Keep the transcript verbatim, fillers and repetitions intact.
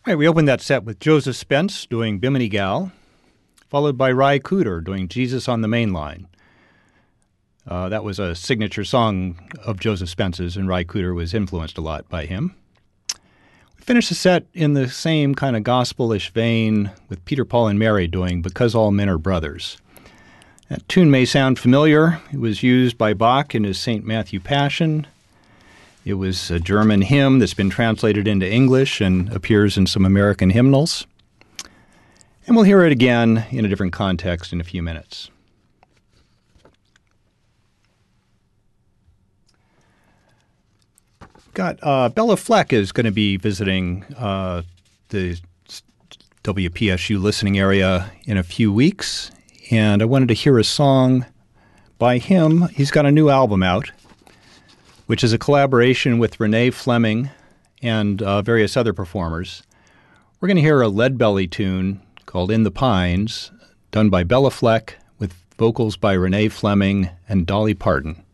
All right, we opened that set with Joseph Spence doing Bimini Gal, followed by Ry Cooder doing Jesus on the Main Line. Uh, that was a signature song of Joseph Spence's, and Ry Cooder was influenced a lot by him. We finished the set in the same kind of gospel-ish vein with Peter, Paul, and Mary doing Because All Men Are Brothers. That tune may sound familiar. It was used by Bach in his Saint Matthew Passion. It was a German hymn that's been translated into English and appears in some American hymnals. And we'll hear it again in a different context in a few minutes. Got uh, Bella Fleck is going to be visiting uh, the W P S U listening area in a few weeks, and I wanted to hear a song by him. He's got a new album out, which is a collaboration with Renee Fleming and uh, various other performers. We're going to hear a Leadbelly tune called In the Pines, done by Bella Fleck with vocals by Renee Fleming and Dolly Parton.